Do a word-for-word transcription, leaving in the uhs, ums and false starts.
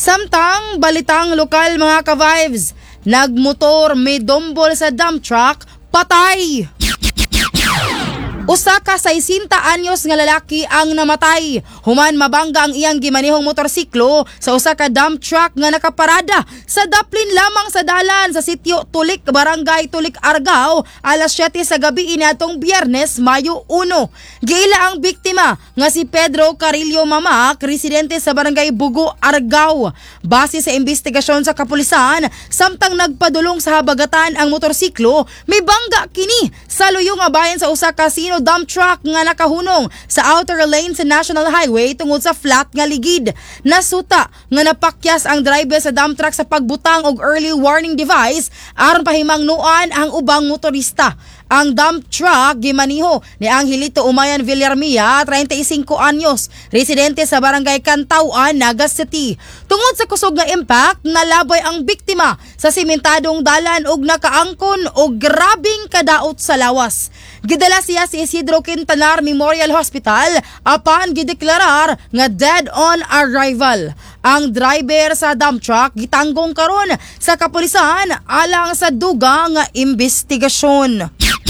Samtang balitang lokal mga ka-vibes, nagmotor may dombol sa dump truck, patay! Usa ka sesenta anyos nga lalaki ang namatay human mabangga ang iyang gimanihong motorsiklo sa usa ka dump truck nga nakaparada sa daplin lamang sa dalan sa sitio Tulik, Barangay Tulik, Argao alas siyete sa gabi inatong Biyernes, Mayo uno. Giila ang biktima nga si Pedro Carillo Mamak, residente sa Barangay Bugo, Argao. Base sa investigasyon sa kapulisan, samtang nagpadulong sa habagatan ang motorsiklo, may bangga kini sa luyong nga bayan sa usa ka sino dump truck nga nakahunong sa outer lane sa National Highway tungod sa flat nga ligid. Nasuta nga napakyas ang driver sa dump truck sa pagbutang og early warning device aron pahimangnuan ang ubang motorista. Ang dump truck gimaniho ni Angelito Umayan Villarmia, treinta y cinco anyos, residente sa Barangay Cantawan, Nagas City. Tungod sa kusog nga impact, nalabay ang biktima sa simentadong dalan ug nakaangkon og grabing kadaot sa lawas. Gidala siya si Isidro Quintanar Memorial Hospital apan gideklarar nga dead on arrival. Ang driver sa dump truck gitanggong karon sa kapulisan alang sa dugang nga investigasyon.